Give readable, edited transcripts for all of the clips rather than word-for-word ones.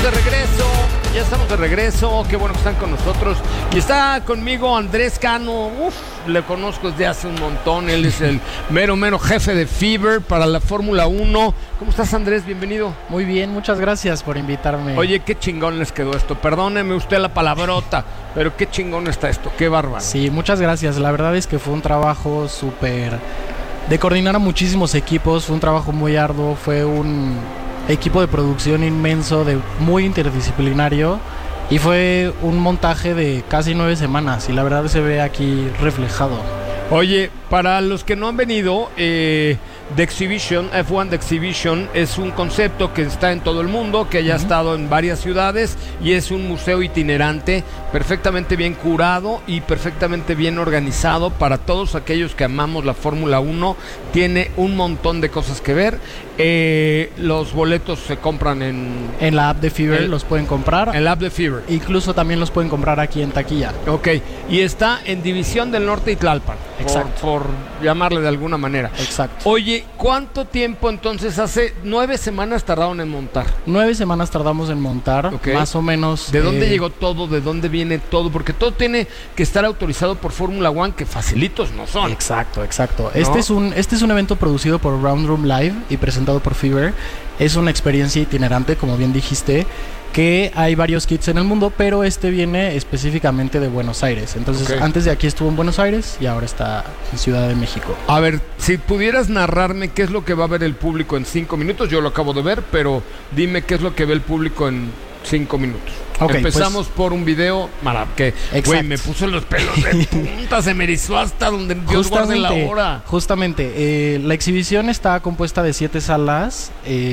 Ya estamos de regreso, qué bueno que están con nosotros. Y está conmigo Andrés Cano, le conozco desde hace un montón, él es el mero jefe de Fever para la Fórmula 1. ¿Cómo estás, Andrés? Bienvenido. Muy bien, muchas gracias por invitarme. Oye, qué chingón les quedó esto, perdóneme usted la palabrota, pero qué chingón está esto, qué bárbaro. Sí, muchas gracias, la verdad es que fue un trabajo súper de coordinar a muchísimos equipos, fue un trabajo muy arduo, fue un equipo de producción inmenso, muy interdisciplinario, y fue un montaje de casi 9 semanas, y la verdad se ve aquí reflejado. Oye, para los que no han venido, The Exhibition, F1 The Exhibition es un concepto que está en todo el mundo, que ya ha estado en varias ciudades y es un museo itinerante perfectamente bien curado y perfectamente bien organizado para todos aquellos que amamos la Fórmula 1. Tiene un montón de cosas que ver. Los boletos se compran en la app de Fever, los pueden comprar. En la app de Fever. Incluso también los pueden comprar aquí en taquilla. Ok, y está en División del Norte y Tlalpan. Exacto. Por llamarle de alguna manera. Exacto. Oye, ¿cuánto tiempo entonces hace? 9 semanas tardaron en montar. 9 semanas tardamos en montar, okay. Más o menos. ¿De dónde llegó todo? ¿De dónde viene todo? Porque todo tiene que estar autorizado por Fórmula 1, que facilitos no son. Exacto. ¿No? Este es un evento producido por Round Room Live y presentado por Fever. Es una experiencia itinerante, como bien dijiste, que hay varios kits en el mundo, pero este viene específicamente de Buenos Aires. Entonces, antes de aquí estuvo en Buenos Aires y ahora está en Ciudad de México. A ver, si pudieras narrarme qué es lo que va a ver el público en 5 minutos, yo lo acabo de ver, pero dime qué es lo que ve el público en 5 minutos. Okay, empezamos por un video que, güey, me puso los pelos de punta, se me erizó hasta donde Dios guarde la hora. Justamente, la exhibición está compuesta de 7 salas.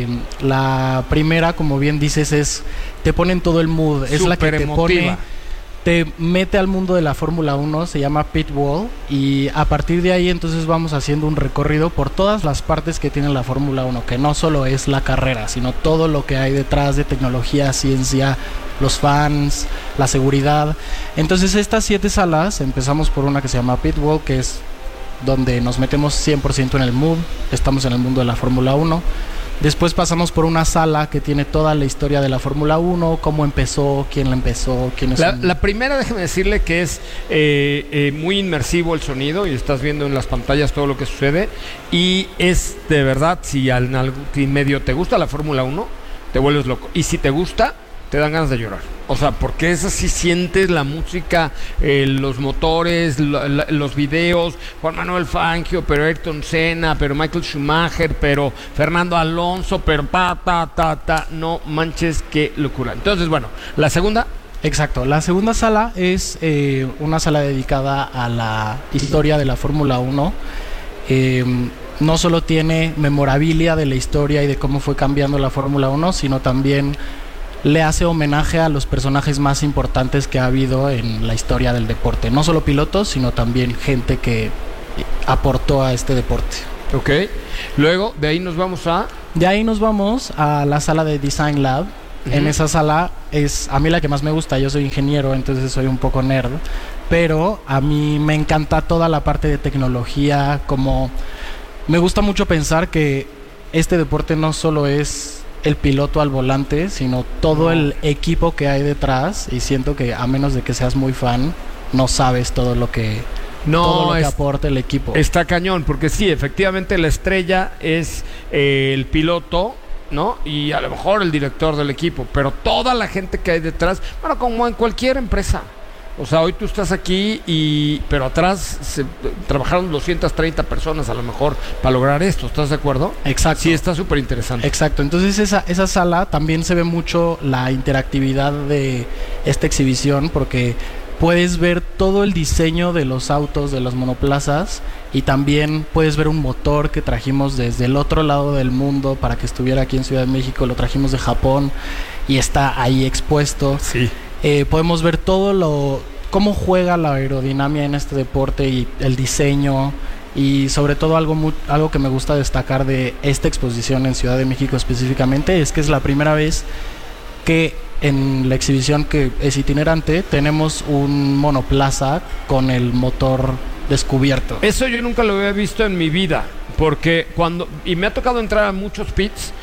La primera, como bien dices, te pone en todo el mood. Es la que te mete al mundo de la Fórmula 1, se llama Pit Wall, y a partir de ahí entonces vamos haciendo un recorrido por todas las partes que tiene la Fórmula 1, que no solo es la carrera, sino todo lo que hay detrás de tecnología, ciencia, los fans, la seguridad. Entonces estas 7 salas, empezamos por una que se llama Pit Wall, que es donde nos metemos 100% en el mood, estamos en el mundo de la Fórmula 1. Después pasamos por una sala que tiene toda la historia de la Fórmula 1, cómo empezó, quién la empezó, quiénes son. La primera, déjeme decirle que es muy inmersivo el sonido y estás viendo en las pantallas todo lo que sucede, y es de verdad, si medio te gusta la Fórmula 1, te vuelves loco, y si te gusta, te dan ganas de llorar. O sea, porque es así, sientes la música, los motores, los videos, Juan Manuel Fangio, pero Ayrton Senna, pero Michael Schumacher, pero Fernando Alonso, pero no manches, qué locura. Entonces, bueno, la segunda. Exacto, la segunda sala es una sala dedicada a la historia de la Fórmula 1. No solo tiene memorabilia de la historia y de cómo fue cambiando la Fórmula 1, sino también le hace homenaje a los personajes más importantes que ha habido en la historia del deporte. No solo pilotos, sino también gente que aportó a este deporte. Ok. Luego, de ahí nos vamos a la sala de Design Lab. En esa sala es a mí la que más me gusta. Yo soy ingeniero, entonces soy un poco nerd. Pero a mí me encanta toda la parte de tecnología. Como me gusta mucho pensar que este deporte no solo es el piloto al volante, sino todo el equipo que hay detrás, y siento que a menos de que seas muy fan, no sabes todo lo que aporta el equipo. Está cañón, porque sí, efectivamente la estrella es el piloto, ¿no? Y a lo mejor el director del equipo, pero toda la gente que hay detrás, bueno, como en cualquier empresa. O sea, hoy tú estás aquí, pero atrás trabajaron 230 personas a lo mejor para lograr esto. ¿Estás de acuerdo? Exacto. Sí, está súper interesante. Exacto. Entonces esa sala también se ve mucho la interactividad de esta exhibición, porque puedes ver todo el diseño de los autos, de los monoplazas, y también puedes ver un motor que trajimos desde el otro lado del mundo para que estuviera aquí en Ciudad de México. Lo trajimos de Japón y está ahí expuesto. Sí. Podemos ver cómo juega la aerodinámica en este deporte y el diseño, y sobre todo algo que me gusta destacar de esta exposición en Ciudad de México específicamente es que es la primera vez que en la exhibición, que es itinerante, tenemos un monoplaza con el motor descubierto. Eso yo nunca lo había visto en mi vida. porque y me ha tocado entrar a muchos pits,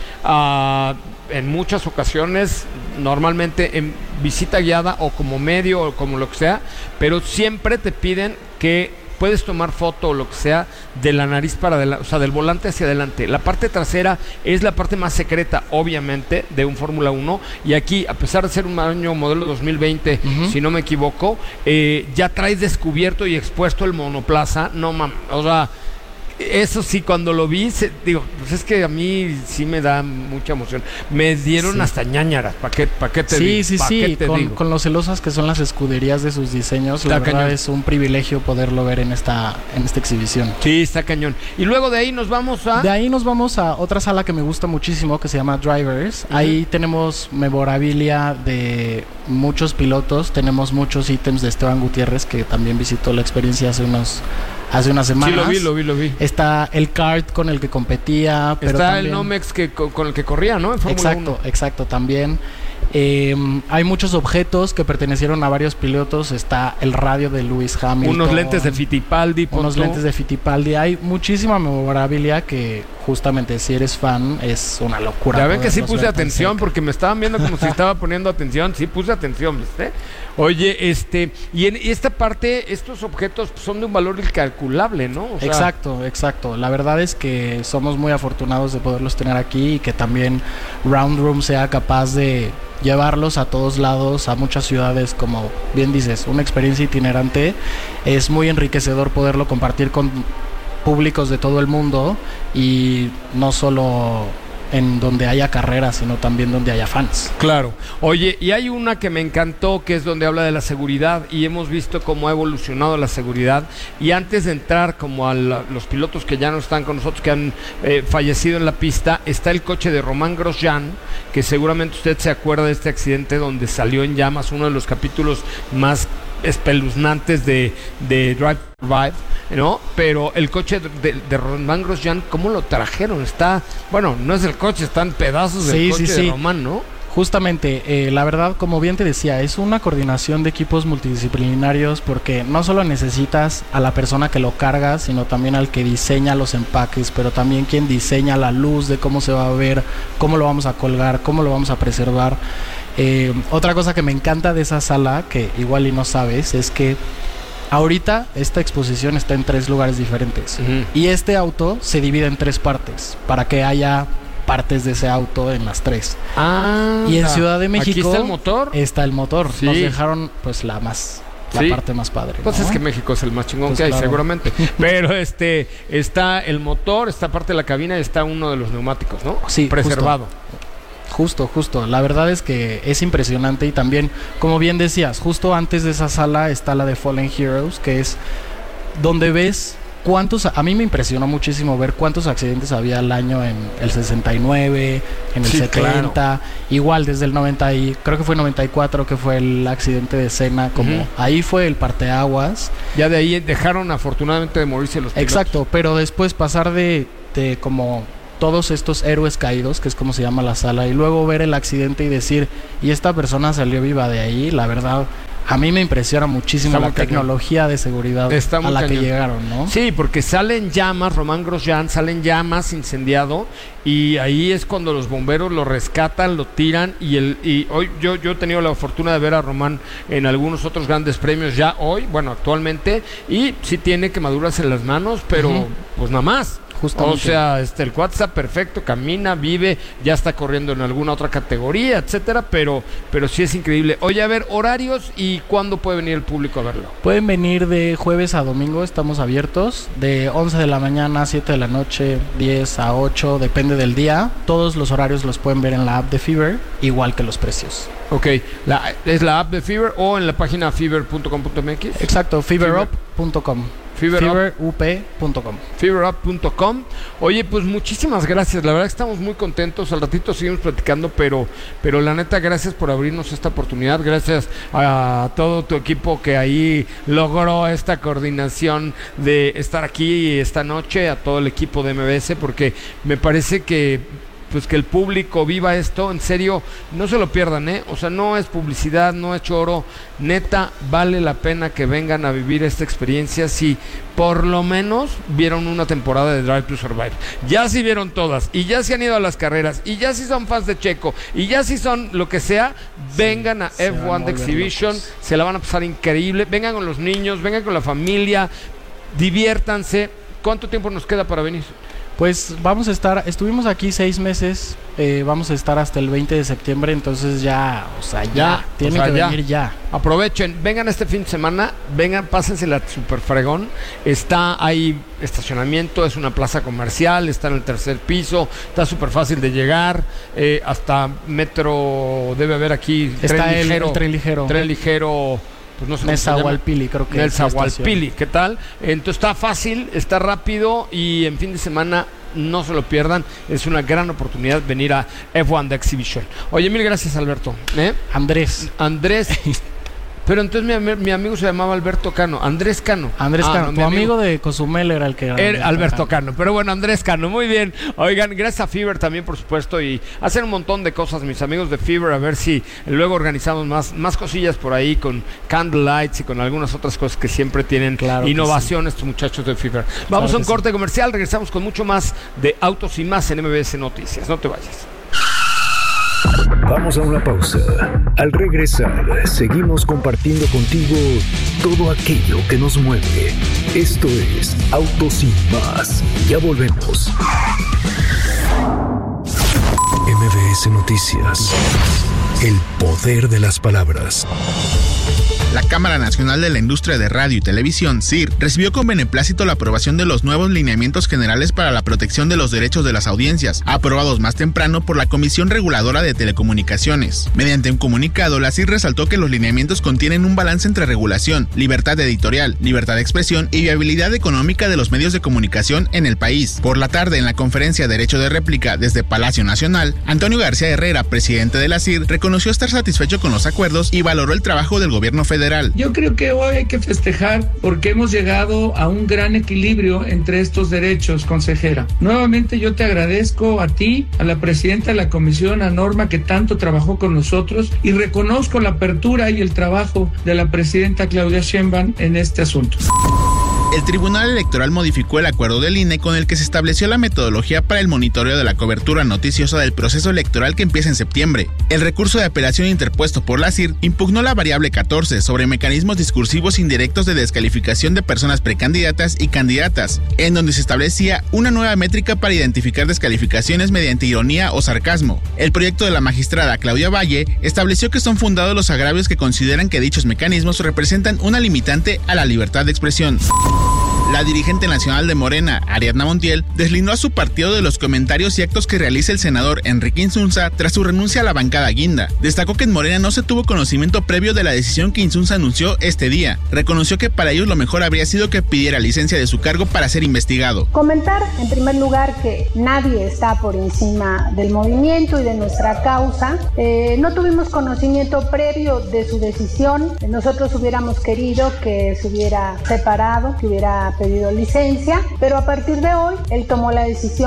en muchas ocasiones, normalmente en visita guiada o como medio o como lo que sea, pero siempre te piden que puedes tomar foto o lo que sea de la nariz para adelante, o sea, del volante hacia adelante. La parte trasera es la parte más secreta, obviamente, de un Fórmula 1. Y aquí, a pesar de ser un año modelo 2020, si no me equivoco, ya traes descubierto y expuesto el monoplaza. No mames, o sea, eso sí, cuando lo vi, digo, pues es que a mí sí me da mucha emoción. Me dieron hasta ñáñaras, ¿para qué te digo? Sí, con lo celosas que son las escuderías de sus diseños, la verdad cañón. Es un privilegio poderlo ver en esta exhibición. Sí, está cañón. Y luego de ahí nos vamos a otra sala que me gusta muchísimo, que se llama Drivers. Ahí tenemos memorabilia de muchos pilotos, tenemos muchos ítems de Esteban Gutiérrez, que también visitó la experiencia hace unas semanas. Sí, lo vi. Está el kart con el que competía. Pero está también el Nomex con el que corría, ¿no? En Fórmula 1. Exacto, también. Hay muchos objetos que pertenecieron a varios pilotos. Está el radio de Lewis Hamilton. Unos lentes de Fittipaldi. Hay muchísima memorabilia que justamente si eres fan es una locura. Ya ven que sí puse atención porque me estaban viendo como si estaba poniendo atención. Sí puse atención, ¿viste? Oye, y en esta parte, estos objetos son de un valor incalculable, ¿no? O sea, exacto. La verdad es que somos muy afortunados de poderlos tener aquí y que también Round Room sea capaz de llevarlos a todos lados, a muchas ciudades, como bien dices, una experiencia itinerante. Es muy enriquecedor poderlo compartir con públicos de todo el mundo y no solo en donde haya carreras, sino también donde haya fans. Claro. Oye, y hay una que me encantó, que es donde habla de la seguridad, y hemos visto cómo ha evolucionado la seguridad. Y antes de entrar como a los pilotos que ya no están con nosotros, que han fallecido en la pista, está el coche de Román Grosjean, que seguramente usted se acuerda de este accidente donde salió en llamas, uno de los capítulos más espeluznantes de Drive to Survive, ¿no? Pero el coche de Román Grosjean, ¿cómo lo trajeron? No es el coche, están pedazos del coche de Román, ¿no? Justamente, la verdad, como bien te decía, es una coordinación de equipos multidisciplinarios, porque no solo necesitas a la persona que lo carga, sino también al que diseña los empaques, pero también quien diseña la luz de cómo se va a ver, cómo lo vamos a colgar, cómo lo vamos a preservar. Otra cosa que me encanta de esa sala, que igual y no sabes, es que ahorita esta exposición está en 3 lugares diferentes. Y este auto se divide en 3 partes, para que haya partes de ese auto en las 3. Y en Ciudad de México ¿aquí está el motor? Está el motor. Sí. Nos dejaron pues la parte más padre, ¿no? Pues es que México es el más chingón que hay, claro. Seguramente. Pero está el motor, está parte de la cabina y está uno de los neumáticos, ¿no? Sí, preservado. Justo. La verdad es que es impresionante. Y también, como bien decías, justo antes de esa sala está la de Fallen Heroes, que es donde ves a mí me impresionó muchísimo ver cuántos accidentes había al año en el 69, en el 70, claro. Igual desde el 90 y creo que fue 94 que fue el accidente de Senna, como ahí fue el parteaguas. Ya de ahí dejaron afortunadamente de morirse los pilotos. Exacto, pero después pasar de como todos estos héroes caídos, que es como se llama la sala, y luego ver el accidente y decir, y esta persona salió viva de ahí, la verdad. A mí me impresiona muchísimo la tecnología de seguridad a la que llegaron, ¿no? Sí, porque sale en llamas, Román Grosjean, sale en llamas, incendiado, y ahí es cuando los bomberos lo rescatan, lo tiran, y hoy yo he tenido la fortuna de ver a Román en algunos otros grandes premios ya hoy, actualmente, y sí tiene quemaduras en las manos, pero pues nada más. Justamente. O sea, el cuate está perfecto, camina, vive, ya está corriendo en alguna otra categoría, etcétera, pero sí es increíble. Oye, a ver, horarios y cuándo puede venir el público a verlo. Pueden venir de jueves a domingo, estamos abiertos, de 11 de la mañana a 7 de la noche, 10 a 8, depende del día. Todos los horarios los pueden ver en la app de Fever, igual que los precios. Ok, ¿es la app de Fever o en la página fever.com.mx? Exacto, feverup.com. feverup.com. feverup.com. Oye, pues muchísimas gracias. La verdad que estamos muy contentos. Al ratito seguimos platicando, pero la neta, gracias por abrirnos esta oportunidad. Gracias a todo tu equipo que ahí logró esta coordinación de estar aquí esta noche, a todo el equipo de MBS, porque me parece que pues que el público viva esto, en serio, no se lo pierdan, o sea, no es publicidad, no es choro, neta, vale la pena que vengan a vivir esta experiencia si por lo menos vieron una temporada de Drive to Survive. Ya si vieron todas, y ya si han ido a las carreras, y ya si son fans de Checo, y ya si son lo que sea, vengan a F1 The Exhibition, se la van a pasar increíble, vengan con los niños, vengan con la familia, diviértanse. ¿Cuánto tiempo nos queda para venir? Pues estuvimos aquí 6 meses, vamos a estar hasta el 20 de septiembre, entonces tienen que venir ya. Aprovechen, vengan este fin de semana, vengan, pásensela super fregón, está ahí estacionamiento, es una plaza comercial, está en el 3er piso, está súper fácil de llegar, hasta metro debe haber aquí, está el tren ligero. Pues no sé Nezahualpilli, creo que es Nezahualpilli, ¿qué tal? Entonces está fácil, está rápido y en fin de semana no se lo pierdan. Es una gran oportunidad venir a F1 The Exhibition. Oye, mil gracias, Alberto. Andrés. Pero entonces mi amigo se llamaba Alberto Cano. Andrés Cano. Tu amigo de Cozumel era el que era Alberto Cano. Pero bueno, Andrés Cano, muy bien. Oigan, gracias a Fever también, por supuesto. Y hacen un montón de cosas, mis amigos de Fever. A ver si luego organizamos más cosillas por ahí con Candlelights y con algunas otras cosas que siempre tienen innovación estos muchachos de Fever. Vamos a un corte comercial. Regresamos con mucho más de Autos y Más en MBS Noticias. No te vayas. Vamos a una pausa. Al regresar, seguimos compartiendo contigo todo aquello que nos mueve. Esto es Autos y Más. Ya volvemos. MBS Noticias. El poder de las palabras. La Cámara Nacional de la Industria de Radio y Televisión, CIR, recibió con beneplácito la aprobación de los nuevos lineamientos generales para la protección de los derechos de las audiencias, aprobados más temprano por la Comisión Reguladora de Telecomunicaciones. Mediante un comunicado, la CIR resaltó que los lineamientos contienen un balance entre regulación, libertad editorial, libertad de expresión y viabilidad económica de los medios de comunicación en el país. Por la tarde, en la conferencia Derecho de Réplica desde Palacio Nacional, Antonio García Herrera, presidente de la CIR, reconoció estar satisfecho con los acuerdos y valoró el trabajo del gobierno federal. Yo creo que hoy hay que festejar porque hemos llegado a un gran equilibrio entre estos derechos, consejera. Nuevamente yo te agradezco a ti, a la presidenta de la comisión, a Norma, que tanto trabajó con nosotros, y reconozco la apertura y el trabajo de la presidenta Claudia Sheinbaum en este asunto. El Tribunal Electoral modificó el acuerdo del INE con el que se estableció la metodología para el monitoreo de la cobertura noticiosa del proceso electoral que empieza en septiembre. El recurso de apelación interpuesto por la CIR impugnó la variable 14 sobre mecanismos discursivos indirectos de descalificación de personas precandidatas y candidatas, en donde se establecía una nueva métrica para identificar descalificaciones mediante ironía o sarcasmo. El proyecto de la magistrada Claudia Valle estableció que son fundados los agravios que consideran que dichos mecanismos representan una limitante a la libertad de expresión. La dirigente nacional de Morena, Ariadna Montiel, deslindó a su partido de los comentarios y actos que realiza el senador Enrique Insunza tras su renuncia a la bancada guinda. Destacó que en Morena no se tuvo conocimiento previo de la decisión que Insunza anunció este día. Reconoció que para ellos lo mejor habría sido que pidiera licencia de su cargo para ser investigado. Comentar, en primer lugar, que nadie está por encima del movimiento y de nuestra causa. No tuvimos conocimiento previo de su decisión. Nosotros hubiéramos querido que se hubiera separado, que hubiera pedido licencia, pero a partir de hoy él tomó la decisión